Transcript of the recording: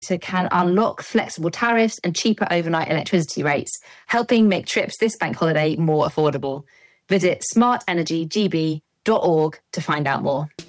can unlock flexible tariffs and cheaper overnight electricity rates, helping make trips this bank holiday more affordable. Visit smartenergygb.org to find out more.